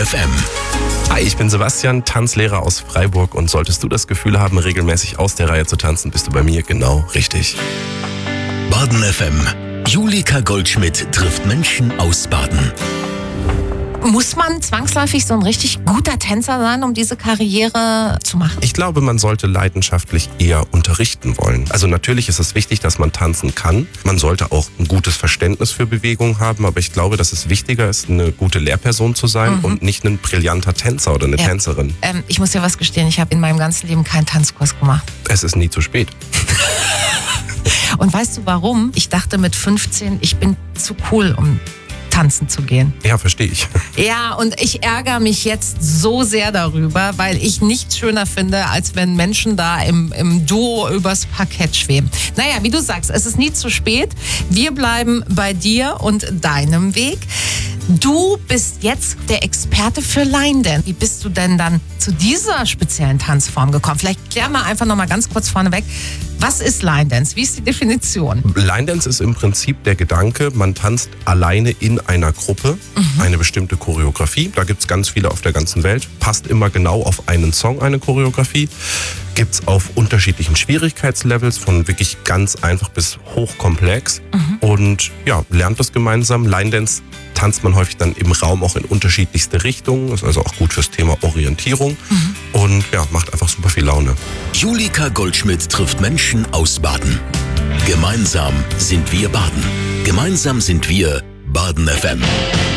FM. Hi, ich bin Sebastian, Tanzlehrer aus Freiburg, und solltest du das Gefühl haben, regelmäßig aus der Reihe zu tanzen, bist du bei mir genau richtig. Baden FM. Julika Goldschmidt trifft Menschen aus Baden. Muss man zwangsläufig so ein richtig guter Tänzer sein, um diese Karriere zu machen? Ich glaube, man sollte leidenschaftlich eher unterrichten wollen. Also natürlich ist es wichtig, dass man tanzen kann. Man sollte auch ein gutes Verständnis für Bewegung haben, aber ich glaube, dass es wichtiger ist, eine gute Lehrperson zu sein und nicht ein brillanter Tänzer oder eine Tänzerin. Ich muss dir was gestehen, ich habe in meinem ganzen Leben keinen Tanzkurs gemacht. Es ist nie zu spät. Und weißt du warum? Ich dachte mit 15, ich bin zu cool, um tanzen zu gehen. Ja, verstehe ich. Ja, und ich ärgere mich jetzt so sehr darüber, weil ich nichts schöner finde, als wenn Menschen da im Duo übers Parkett schweben. Naja, wie du sagst, es ist nie zu spät. Wir bleiben bei dir und deinem Weg. Du bist jetzt der Experte für Line Dance. Wie bist du denn dann zu dieser speziellen Tanzform gekommen? Vielleicht klär mal einfach noch mal ganz kurz vorneweg. Was ist Line Dance? Wie ist die Definition? Line Dance ist im Prinzip der Gedanke, man tanzt alleine in einer Gruppe eine bestimmte Choreografie. Da gibt es ganz viele auf der ganzen Welt. Passt immer genau auf einen Song, eine Choreografie. Gibt es auf unterschiedlichen Schwierigkeitslevels, von wirklich ganz einfach bis hochkomplex. Und ja, lernt das gemeinsam. Line Dance tanzt man häufig dann im Raum auch in unterschiedlichste Richtungen. Ist also auch gut fürs Thema Orientierung. Und ja, macht einfach super viel Laune. Julika Goldschmidt trifft Menschen aus Baden. Gemeinsam sind wir Baden. Gemeinsam sind wir Baden FM.